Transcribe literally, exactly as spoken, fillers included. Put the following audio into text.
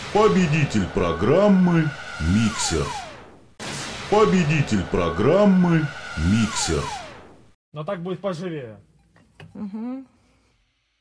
Победитель программы «Миксер». Победитель программы «Миксер». Но так будет поживее. Угу.